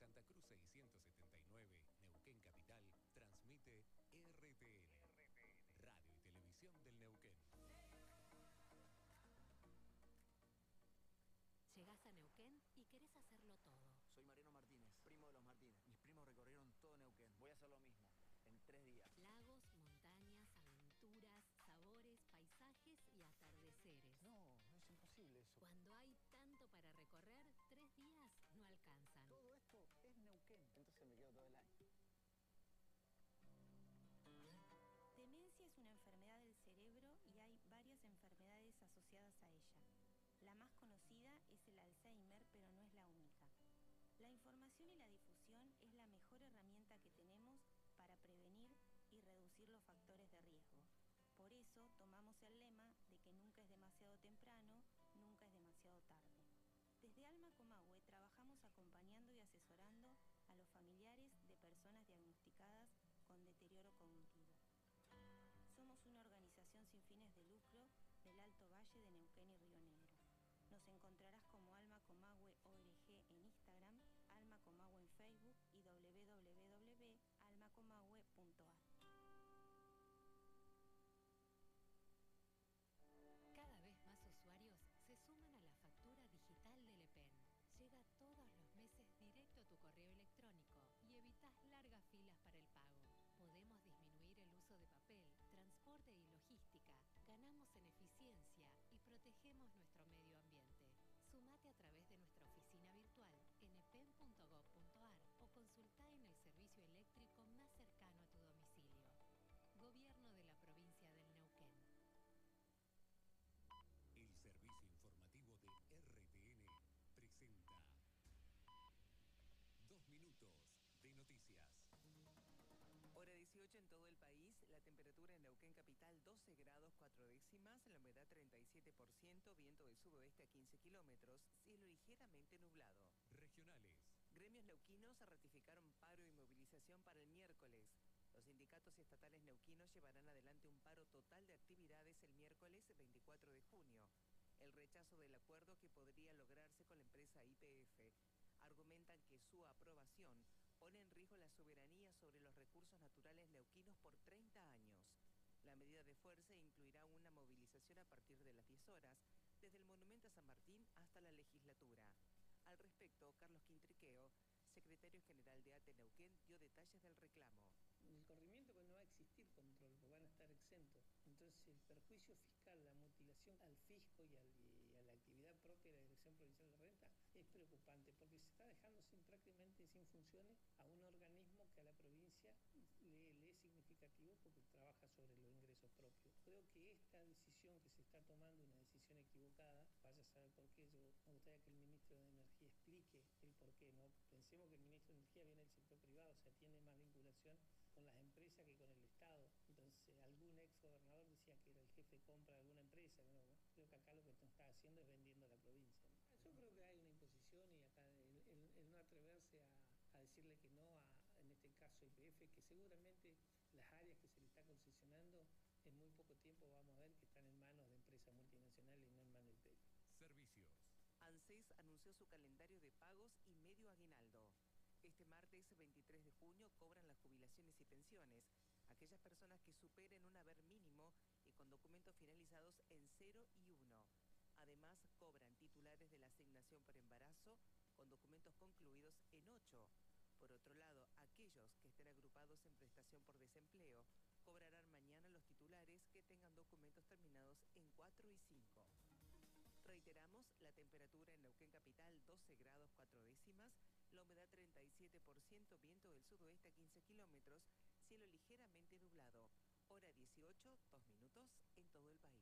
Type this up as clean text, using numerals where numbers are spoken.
Santa Cruz 679, Neuquén Capital, transmite RTN, Radio y Televisión del Neuquén. Llegás a Neuquén y querés hacerlo todo. Soy Mariano Martínez, primo de los Martínez. Mis primos recorrieron todo Neuquén. Voy a hacer lo mismo, en 3 días. Lagos, montañas, aventuras, sabores, paisajes y atardeceres. No, es imposible eso. Cuando hay tanto para recorrer, 3 días no alcanzan. Todo esto es Neuquén. Entonces me quedo todo el año. Demencia es una enfermedad del cerebro y hay varias enfermedades asociadas a ella. La más conocida es el Alzheimer, pero no es la única. La información y la difusión es la mejor herramienta que tenemos para prevenir y reducir los factores de riesgo. Por eso tomamos el lema de que nunca es demasiado temprano, nunca es demasiado tarde. Desde Alma Comahue trabajamos acompañando y asesorando a los familiares de personas diagnosticadas con deterioro cognitivo. Somos una organización sin fines de lucro del Alto Valle de Neuquén y Río Negro. Nos encontrarás como Alma Comahue ORG en Instagram, Alma Comahue en Facebook y www.almacomahue.ar. Cada vez más usuarios se suman a la factura digital del EPEN. Llega todos los meses directo a tu correo electrónico y evitas largas filas para el pago. Podemos disminuir el uso de papel, transporte y logística, ganamos en eficiencia y protegemos nuestro medio ambiente. Sumate a través de nuestra oficina virtual en epen.gov.ar o consulta en el servicio eléctrico más cercano a tu domicilio. Gobierno de la provincia del Neuquén. El servicio informativo de RTN presenta 2 minutos de noticias. Hora 18 en todo el país, la temperatura en Neuquén Capital 12 grados 4 décimas, la humedad 37%, viento del sudoeste a 15 kilómetros, cielo ligeramente nublado. Regionales. Gremios neuquinos ratificaron paro y movilización para el miércoles. Los sindicatos estatales neuquinos llevarán adelante un paro total de actividades el miércoles 24 de junio. El rechazo del acuerdo que podría lograrse con la empresa YPF argumentan que su aprobación pone en riesgo la soberanía sobre los recursos naturales neuquinos por 30 años. La medida de fuerza incluirá una movilización a partir de las 10 horas, desde el Monumento a San Martín hasta la legislatura. Al respecto, Carlos Quintriqueo, secretario general de ATE Neuquén, dio detalles del reclamo. El corrimiento, pues no va a existir control, porque van a estar exentos. Entonces el perjuicio fiscal, la mutilación al fisco y a la actividad propia de la Dirección Provincial de Renta es preocupante, porque se está dejando prácticamente sin funciones a un organismo que a la provincia le es significativo porque trabaja sobre los ingresos propios. Creo que esta decisión que se está tomando es una decisión equivocada. Vaya a saber por qué. Yo me gustaría que el ministro de Energía explique el por qué. No pensemos que el ministro de Energía viene del sector privado, o sea, tiene más vinculación con las empresas que con el Estado. Entonces algún ex gobernador decía que era el jefe de compra de alguna empresa. ¿No? Creo que acá lo que está haciendo es vendiendo a la provincia. Yo creo que hay una imposición y acá el no atreverse a decirle que no en este caso YPF, que seguramente las áreas que se le está concesionando en muy poco tiempo vamos a ver que están en manos de empresas multinacionales y no en manos de YPF. Servicios. ANSES anunció su calendario de pagos y medio aguinaldo. Este martes 23 de junio cobran las jubilaciones y pensiones, aquellas personas que superen un haber mínimo y con documentos finalizados en 0 y 1. Además, cobran titulares de la asignación por embarazo con documentos concluidos en 8. Por otro lado, aquellos que estén agrupados en prestación por desempleo cobrarán mañana los titulares que tengan documentos terminados en 4 y 5. Reiteramos, la temperatura en Neuquén Capital 12 grados 4 décimas, la humedad 37%, viento del sudoeste a 15 kilómetros, cielo ligeramente nublado. Hora 18, 2 minutos en todo el país.